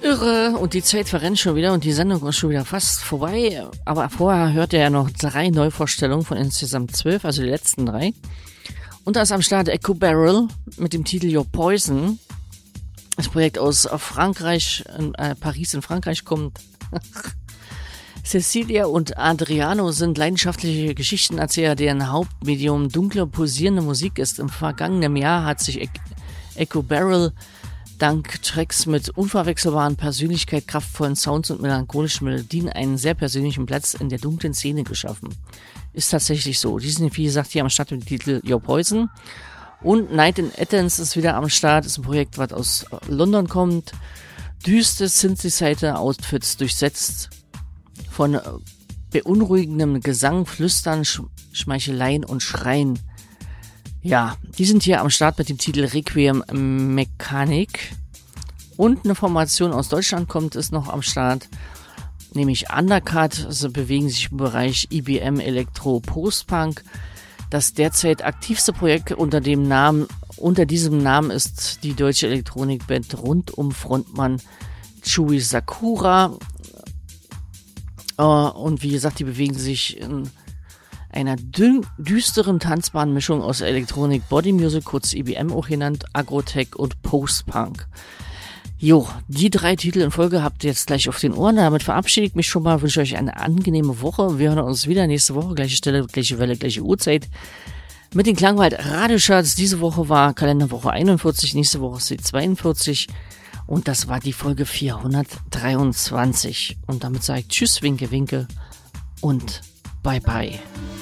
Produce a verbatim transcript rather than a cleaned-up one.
Irre, und die Zeit verrennt schon wieder und die Sendung ist schon wieder fast vorbei. Aber vorher hört ihr ja noch drei Neuvorstellungen von insgesamt zwölf, also die letzten drei. Und da ist am Start Echo Barrel mit dem Titel Your Poison. Das Projekt aus Frankreich, in, äh, Paris in Frankreich kommt. Cecilia und Adriano sind leidenschaftliche Geschichtenerzähler, deren Hauptmedium dunkle, pulsierende Musik ist. Im vergangenen Jahr hat sich e- Echo Barrel dank Tracks mit unverwechselbaren Persönlichkeit, kraftvollen Sounds und melancholischen Melodien einen sehr persönlichen Platz in der dunklen Szene geschaffen. Ist tatsächlich so. Die sind, wie gesagt, hier am Start mit dem Titel Your Poison. Und Night in Athens ist wieder am Start. Ist ein Projekt, was aus London kommt. Düste Synthesizer-Outfits durchsetzt von beunruhigendem Gesang, Flüstern, Sch- Schmeicheleien und Schreien. Ja, die sind hier am Start mit dem Titel Requiem Mechanik. Und eine Formation aus Deutschland kommt, ist noch am Start, nämlich Undercut. Sie bewegen sich im Bereich I B M Elektro Post-Punk. Das derzeit aktivste Projekt unter dem Namen, unter diesem Namen ist die deutsche Elektronikband rund um Frontmann Chui Sakura. Uh, und wie gesagt, die bewegen sich in einer dün- düsteren tanzbaren Mischung aus Elektronik, Body Music, kurz I B M auch genannt, Agrotech und Post-Punk. Jo, die drei Titel in Folge habt ihr jetzt gleich auf den Ohren. Damit verabschiede ich mich schon mal, wünsche euch eine angenehme Woche. Wir hören uns wieder nächste Woche, gleiche Stelle, gleiche Welle, gleiche Uhrzeit. Mit den Klangwald Radioscharts. Diese Woche war Kalenderwoche einundvierzig, nächste Woche ist die zweiundvierzig. Und das war die Folge vierhundertdreiundzwanzig. Und damit sage ich Tschüss, Winke, Winke und Bye, Bye.